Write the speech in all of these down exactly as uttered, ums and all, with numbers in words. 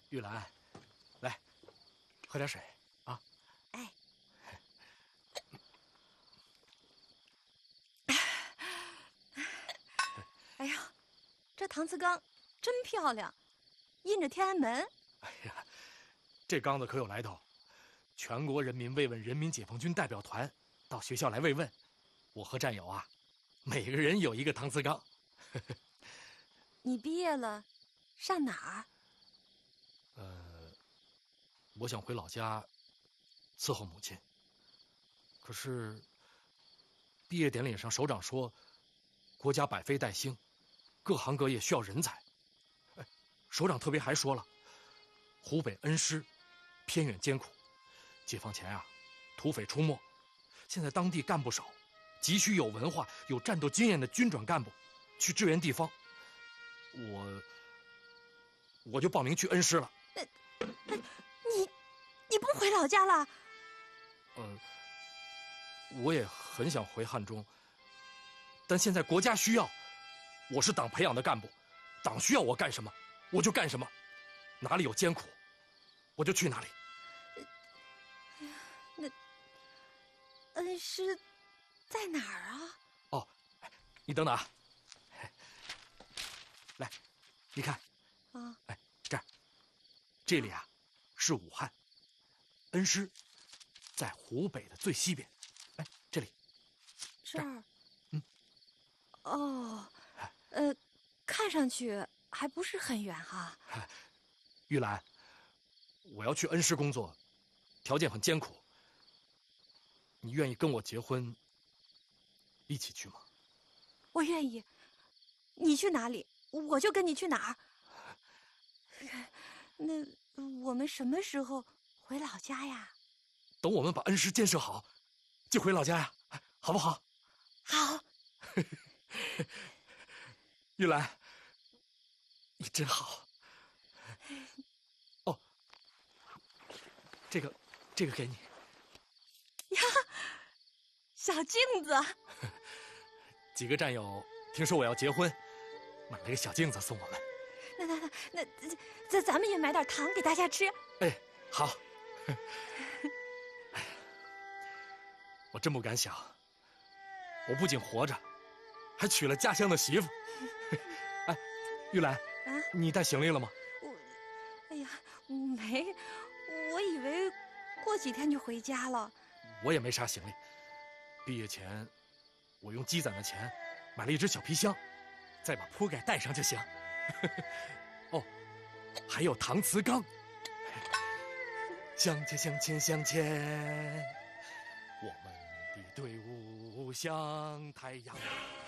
玉兰，来，喝点水啊。 哎。哎呀，这搪瓷缸真漂亮，印着天安门。 哎呀，这缸子可有来头，全国人民慰问人民解放军代表团到学校来慰问，我和战友啊，每个人有一个搪瓷缸。 你毕业了，上哪儿？ 呃，我想回老家伺候母亲。可是毕业典礼上，首长说，国家百废待兴，各行各业需要人才。哎，首长特别还说了，湖北恩施偏远艰苦，解放前啊，土匪出没，现在当地干部少，急需有文化、有战斗经验的军转干部去支援地方。我我就报名去恩施了。 呃，你你不回老家了？ 呃，我也很想回汉中，但现在国家需要，我是党培养的干部，党需要我干什么，我就干什么，哪里有艰苦，我就去哪里。 哎呀，那恩施在哪儿啊？ 哦，你等等啊，来，你看， 啊， 哎，这儿，这里啊，是武汉，恩施在湖北的最西边。哎，这里， 这儿， 嗯， 哦，呃，看上去还不是很远哈。 玉兰，我要去恩施工作，条件很艰苦，你愿意跟我结婚，一起去吗？ 我愿意，你去哪里，我就跟你去哪儿。那我们什么时候回老家呀？ 等我们把恩施建设好，就回老家呀，好不好？ 好。 玉兰，你真好。哦，这个，这个给你。 呀，小镜子。 几个战友听说我要结婚，买了个小镜子送我们。 那那那那，咱咱们也买点糖给大家吃。 哎，好。哎呀，我真不敢想，我不仅活着，还娶了家乡的媳妇。哎，玉兰， 啊， 你带行李了吗？ 我，哎呀，没，我以为过几天就回家了。 我也没啥行李，毕业前我用积攒的钱买了一只小皮箱，再把铺盖带上就行。哦，还有搪瓷缸。向前向前向前，我们的队伍像太阳。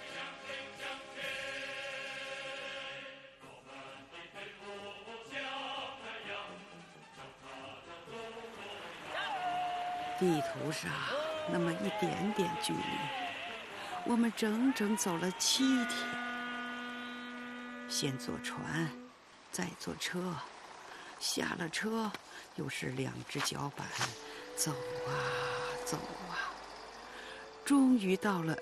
地图上那么一点点距离，我们整整走了七天。先坐船，再坐车，下了车又是两只脚板，走啊走啊，终于到了